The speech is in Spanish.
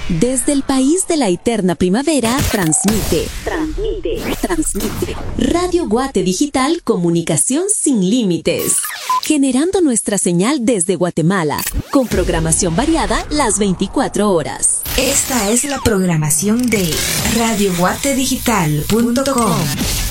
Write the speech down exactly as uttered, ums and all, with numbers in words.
Desde el país de la eterna primavera, transmite, transmite, transmite. Radio Guate Digital, comunicación sin límites. Generando nuestra señal desde Guatemala, con programación variada las veinticuatro horas. Esta es la programación de radio guate digital punto com.